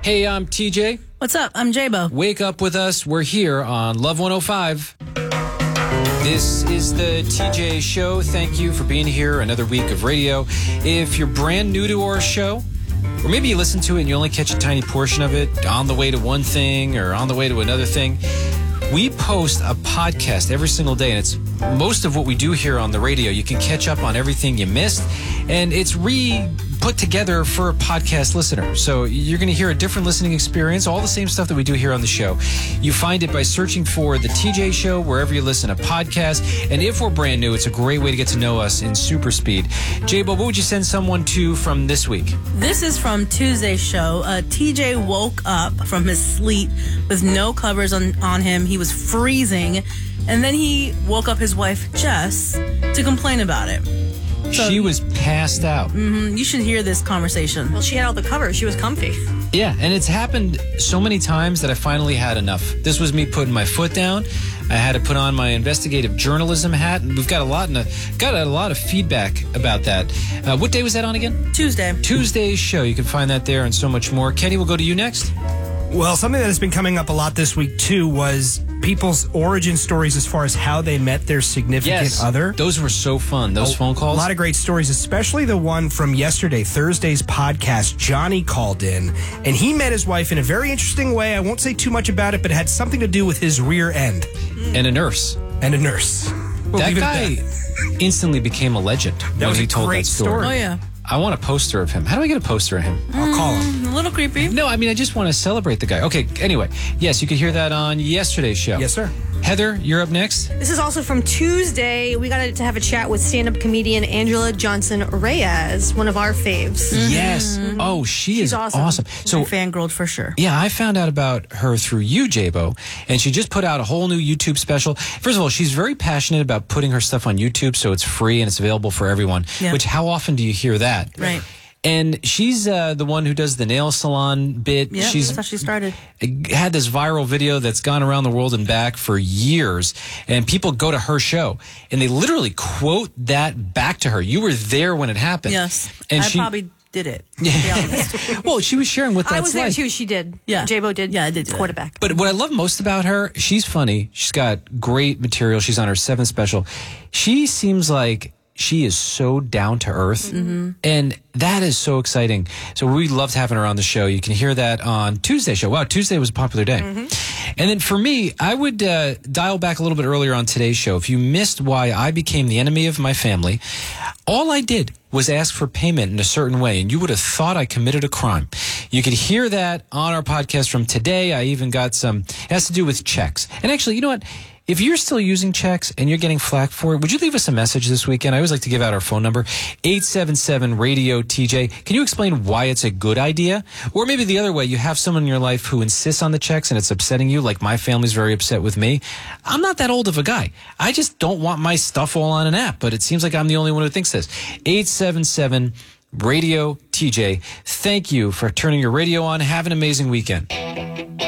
Hey, I'm TJ. What's up? I'm Jabo. Wake up with us. We're here on Love 105. This is the TJ Show. Thank you for being here. Another week of radio. If you're brand new to our show, or maybe you listen to it and you only catch a tiny portion of it on the way to one thing or on the way to another thing, we post a podcast every single day, and it's most of what we do here on the radio. You can catch up on everything you missed, and it's put together for a podcast listener. So you're going to hear a different listening experience, all the same stuff that we do here on the show. You find it by searching for The TJ Show wherever you listen to podcasts. And if we're brand new, it's a great way to get to know us in super speed. Jabo, what would you send someone to from this week? This is from Tuesday's show. TJ woke up from his sleep with no covers on him. He was freezing. And then he woke up his wife, Jess, to complain about it. So, she was passed out. You should hear this conversation. Well, she had all the covers. She was comfy. Yeah, and it's happened so many times that I finally had enough. This was me putting my foot down. I had to put on my investigative journalism hat, and we've got a lot of feedback about that. What day was that on again? Tuesday. Tuesday's show. You can find that there and so much more. Kenny, we'll go to you next. Well, something that has been coming up a lot this week, too, was people's origin stories as far as how they met their significant other. Those were so fun, those phone calls. A lot of great stories, especially the one from yesterday, Thursday's podcast. Johnny called in, and he met his wife in a very interesting way. I won't say too much about it, but it had something to do with his rear end. And a nurse. And a nurse. We'll that guy instantly became a legend when he told that story. Oh, yeah. I want a poster of him. How do I get a poster of him? I'll call him. A little creepy. No, I mean, I just want to celebrate the guy. Okay, anyway. Yes, you could hear that on yesterday's show. Yes, sir. Heather, you're up next. This is also from Tuesday. We got to have a chat with stand-up comedian Angela Johnson Reyes, one of our faves. Yes. Oh, she's is awesome. So fangirled for sure. Yeah, I found out about her through you, Jabo, and she just put out a whole new YouTube special. First of all, she's very passionate about putting her stuff on YouTube, so it's free and it's available for everyone. Yeah. Which, how often do you hear that? Right. And she's the one who does the nail salon bit. Yeah, that's how she started. Had this viral video that's gone around the world and back for years. And people go to her show, and they literally quote that back to her. You were there when it happened. Yes. And I probably did it. Yeah. Well, she was sharing what that's like. I was there, too. She did. Yeah. Jabo did. Yeah, I did quote it back. But what I love most about her, she's funny. She's got great material. She's on her 7th special. She seems like she is so down to earth, and that is so exciting. So we loved having her on the show. You can hear that on Tuesday's show. Wow, Tuesday was a popular day. And then for me, I would dial back a little bit earlier on today's show. If you missed why I became the enemy of my family, all I did was ask for payment in a certain way, and you would have thought I committed a crime. You could hear that on our podcast from today. I even got some, it has to do with checks. And actually, you know what? If you're still using checks and you're getting flack for it, would you leave us a message this weekend? I always like to give out our phone number, 877-RADIO-TJ. Can you explain why it's a good idea? Or maybe the other way, you have someone in your life who insists on the checks and it's upsetting you, like my family's very upset with me. I'm not that old of a guy. I just don't want my stuff all on an app, but it seems like I'm the only one who thinks this. 877-RADIO-TJ. Thank you for turning your radio on. Have an amazing weekend.